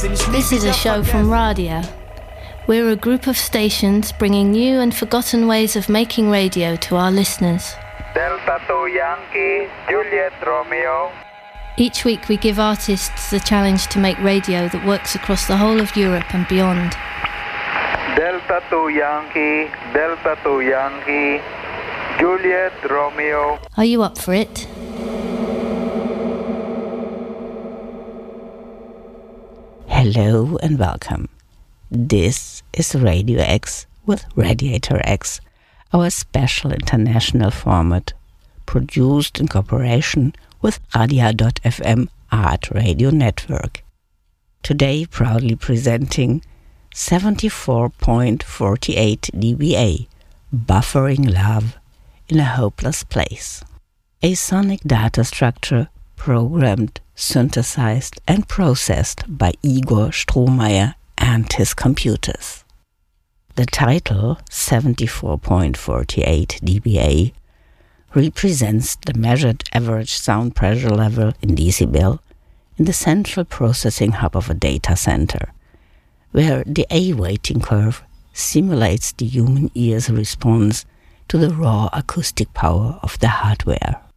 This is a show from Radia. We're a group of stations bringing new and forgotten ways of making radio to our listeners. Delta 2 Yankee, Juliet Romeo. Each week we give artists the challenge to make radio that works across the whole of Europe and beyond. Delta 2 Yankee, Delta 2 Yankee, Juliet Romeo. Are you up for it? Hello and welcome. This is Radio X with Radiator X, our special international format, produced in cooperation with Radia.fm Art Radio Network. Today proudly presenting 74.48 dBA, Buffering Love in a Hopeless Place. A sonic data structure programmed, synthesized and processed by Igor Strohmeyer and his computers. The title, 74.48 dBA, represents the measured average sound pressure level in decibel in the central processing hub of a data center, where the A-weighting curve simulates the human ear's response to the raw acoustic power of the hardware.